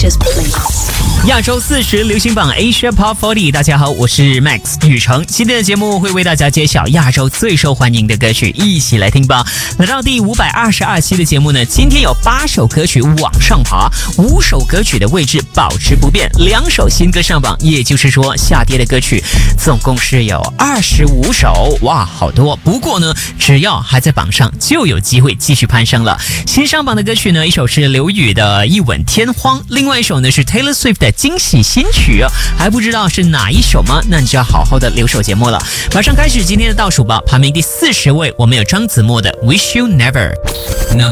just play. 亚洲40流行榜 Asia Pop 40，大家好，我是 Max 宇成。今天的节目会为大家揭晓亚洲最受欢迎的歌曲，一起来听吧。来到第522期的节目呢，今天有8首歌曲往上爬，5首歌曲的位置保持不变，2首新歌上榜，也就是说下跌的歌曲总共是有25首，哇，好多。不过呢，只要还在榜上，就有机会继续攀升了。新上榜的歌曲呢，一首是刘宇的《一吻天荒》，另外一首呢是 Taylor Swift 的惊喜新曲，还不知道是哪一首吗？那你就要好好的留守节目了。马上开始今天的倒数吧，排名第40位，我们有张子墨的 Wish You Never。